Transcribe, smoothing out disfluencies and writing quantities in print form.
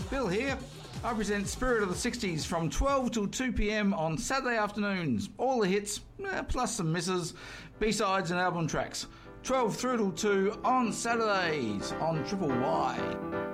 Bill here. I present Spirit of the 60s from 12 till 2 p.m. on Saturday afternoons. All the hits, plus some misses, B-sides and album tracks. 12 through till 2 on Saturdays on Triple Y.